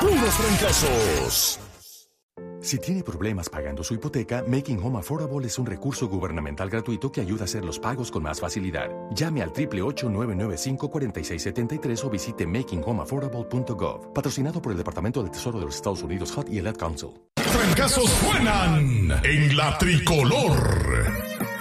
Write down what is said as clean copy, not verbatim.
puros fracasos. Si tiene problemas pagando su hipoteca, Making Home Affordable es un recurso gubernamental gratuito que ayuda a hacer los pagos con más facilidad. Llame al 888-995-4673 o visite makinghomeaffordable.gov. Patrocinado por el Departamento del Tesoro de los Estados Unidos, HUD y el Ad Council. Fracasos suenan en la tricolor.